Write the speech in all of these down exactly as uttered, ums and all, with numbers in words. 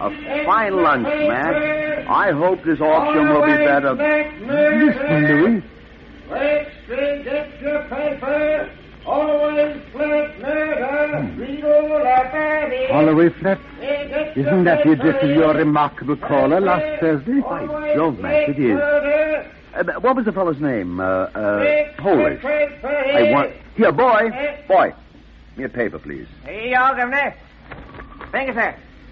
A fine lunch, Mac. I hope this auction will be better. Listen, Louis. Wait, straight, get your paper. Always flat murder. Read all about it. Holloway Flat? Isn't that the address of your remarkable caller last Thursday? By Jove, Mac, it is. Uh, what was the fellow's name? Uh, uh, Polish. I want... Here, boy. Boy. Give me a paper, please. Here you go, Governor. Thank you, sir.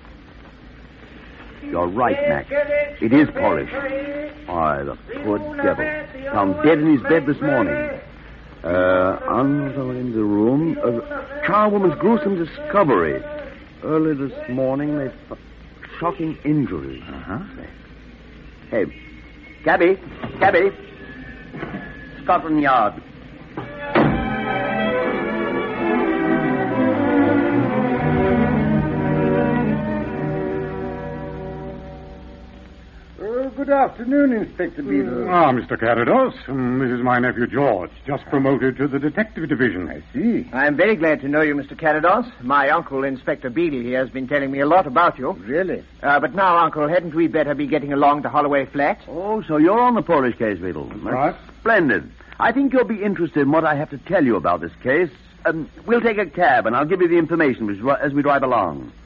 You're right, Mac. It is Polish. Why, the poor devil. Found dead in his bed this morning. Uh, under in the room. A charwoman's gruesome discovery. Early this morning, they... Shocking injuries. Uh-huh. Hey, Cabby. Cabby. Scotland Yard. Good afternoon, Inspector Beadle. Ah, Mister Carados. Um, this is my nephew George, just promoted to the detective division. I see. I'm very glad to know you, Mister Carados. My uncle, Inspector Beadle, here has been telling me a lot about you. Really? Uh, but now, Uncle, hadn't we better be getting along to Holloway Flat? Oh, so you're on the Polish case, Beadle. That's right. Splendid. I think you'll be interested in what I have to tell you about this case. Um, we'll take a cab, and I'll give you the information as we drive along.